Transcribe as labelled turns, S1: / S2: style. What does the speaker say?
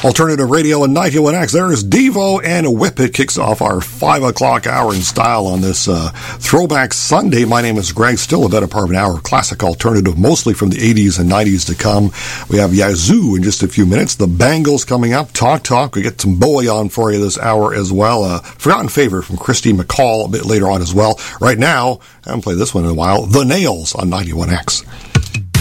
S1: Alternative Radio and 91X. There is Devo and Whip It kicks off our 5 o'clock hour in style on this Throwback Sunday. My name is Greg, still a better part of an hour of classic alternative, mostly from the 80s and 90s to come. We have Yazoo in just a few minutes. The Bangles coming up. Talk. We get some Bowie on for you this hour as well. Forgotten Favorite from Christy McCall a bit later on as well. Right now, I haven't played this one in a while. The Nails on 91X.